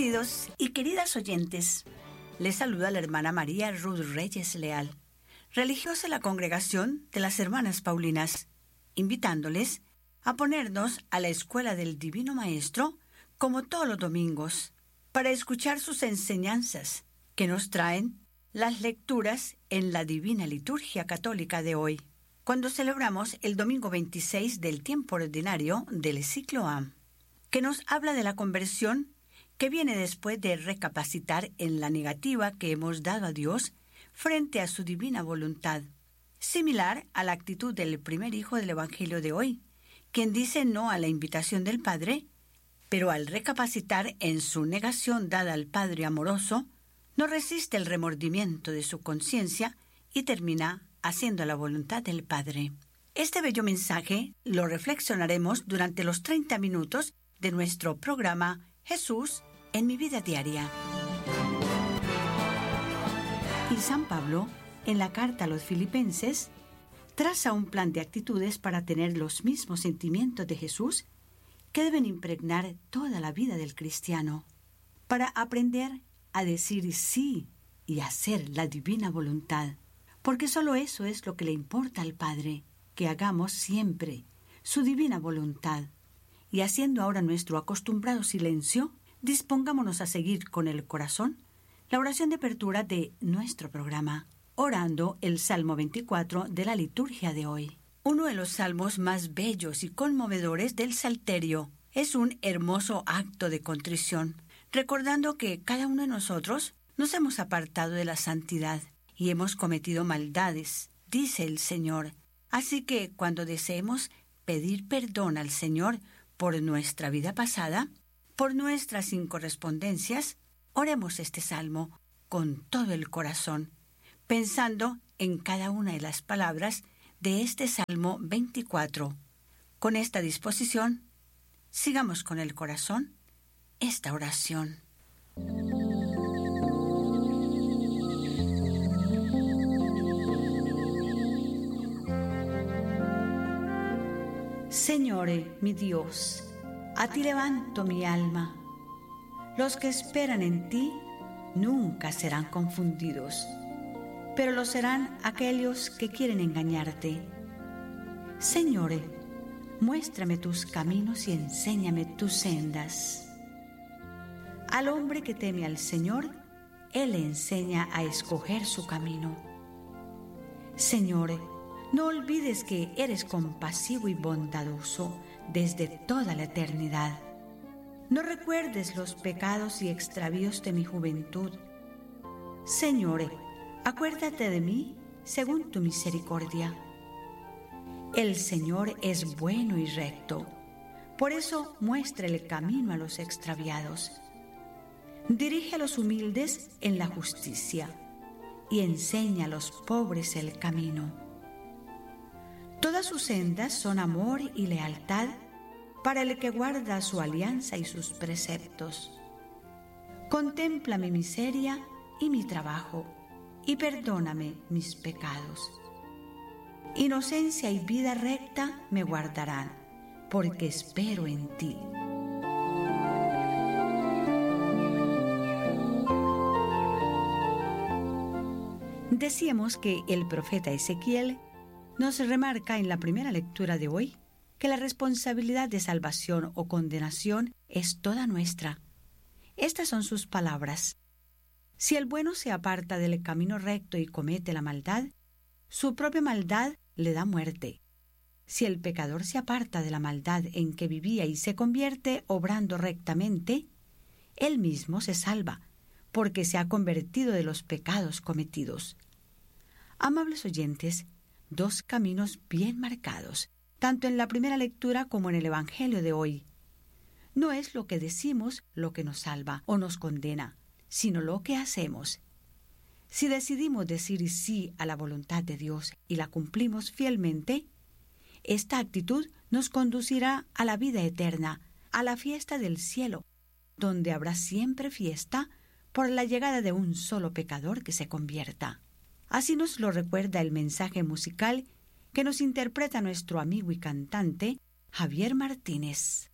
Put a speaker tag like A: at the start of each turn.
A: Queridos y queridas oyentes, les saluda la hermana María Ruth Reyes Leal, religiosa de la Congregación de las Hermanas Paulinas, invitándoles a ponernos a la Escuela del Divino Maestro como todos los domingos, para escuchar sus enseñanzas que nos traen las lecturas en la Divina Liturgia Católica de hoy, cuando celebramos el domingo 26 del tiempo ordinario del ciclo A, que nos habla de la conversión que viene después de recapacitar en la negativa que hemos dado a Dios frente a su divina voluntad, similar a la actitud del primer hijo del Evangelio de hoy, quien dice no a la invitación del Padre, pero al recapacitar en su negación dada al Padre amoroso, no resiste el remordimiento de su conciencia y termina haciendo la voluntad del Padre. Este bello mensaje lo reflexionaremos durante los 30 minutos de nuestro programa Jesús en mi vida diaria. Y San Pablo, en la carta a los Filipenses, traza un plan de actitudes para tener los mismos sentimientos de Jesús que deben impregnar toda la vida del cristiano, para aprender a decir sí y hacer la divina voluntad, porque solo eso es lo que le importa al Padre, que hagamos siempre su divina voluntad. Y haciendo ahora nuestro acostumbrado silencio, dispongámonos a seguir con el corazón la oración de apertura de nuestro programa, orando el Salmo 24 de la liturgia de hoy. Uno de los salmos más bellos y conmovedores del Salterio es un hermoso acto de contrición, recordando que cada uno de nosotros nos hemos apartado de la santidad y hemos cometido maldades, dice el Señor. Así que cuando deseemos pedir perdón al Señor por nuestra vida pasada, por nuestras incorrespondencias, oremos este salmo con todo el corazón, pensando en cada una de las palabras de este Salmo 24. Con esta disposición, sigamos con el corazón esta oración. Señor, mi Dios, a ti levanto mi alma. Los que esperan en ti nunca serán confundidos, pero lo serán aquellos que quieren engañarte. Señor, muéstrame tus caminos y enséñame tus sendas. Al hombre que teme al Señor, Él le enseña a escoger su camino. Señor, no olvides que eres compasivo y bondadoso desde toda la eternidad. No recuerdes los pecados y extravíos de mi juventud. Señor, acuérdate de mí según tu misericordia. El Señor es bueno y recto, por eso muestra el camino a los extraviados. Dirige a los humildes en la justicia y enseña a los pobres el camino. Todas sus sendas son amor y lealtad para el que guarda su alianza y sus preceptos. Contempla mi miseria y mi trabajo, y perdóname mis pecados. Inocencia y vida recta me guardarán, porque espero en ti. Decíamos que el profeta Ezequiel nos remarca en la primera lectura de hoy que la responsabilidad de salvación o condenación es toda nuestra. Estas son sus palabras. Si el bueno se aparta del camino recto y comete la maldad, su propia maldad le da muerte. Si el pecador se aparta de la maldad en que vivía y se convierte obrando rectamente, él mismo se salva, porque se ha convertido de los pecados cometidos. Amables oyentes, dos caminos bien marcados, tanto en la primera lectura como en el Evangelio de hoy. No es lo que decimos lo que nos salva o nos condena, sino lo que hacemos. Si decidimos decir sí a la voluntad de Dios y la cumplimos fielmente, esta actitud nos conducirá a la vida eterna, a la fiesta del cielo, donde habrá siempre fiesta por la llegada de un solo pecador que se convierta. Así nos lo recuerda el mensaje musical que nos interpreta nuestro amigo y cantante Javier Martínez.